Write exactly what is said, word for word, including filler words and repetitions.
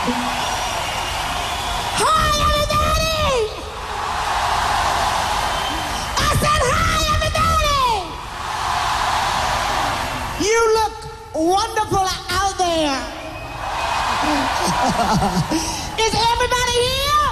Hi, everybody! I said hi, everybody! You look wonderful out there. Is everybody here?